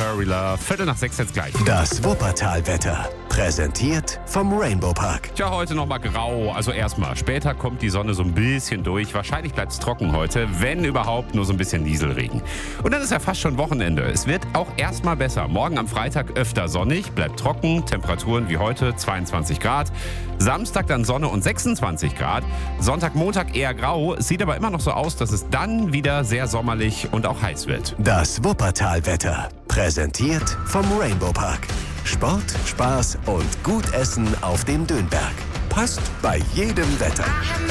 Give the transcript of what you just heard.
Furry Love. 5:45 jetzt gleich. Das Wuppertal-Wetter. Präsentiert vom Rainbow Park. Tja, heute nochmal grau. Also erstmal, später kommt die Sonne so ein bisschen durch. Wahrscheinlich bleibt es trocken heute, wenn überhaupt nur so ein bisschen Nieselregen. Und dann ist ja fast schon Wochenende. Es wird auch erstmal besser. Morgen am Freitag öfter sonnig, bleibt trocken. Temperaturen wie heute 22 Grad. Samstag dann Sonne und 26 Grad. Sonntag, Montag eher grau. Es sieht aber immer noch so aus, dass es dann wieder sehr sommerlich und auch heiß wird. Das Wuppertal-Wetter. Präsentiert vom Rainbow Park. Sport, Spaß und gut Essen auf dem Dönberg. Passt bei jedem Wetter.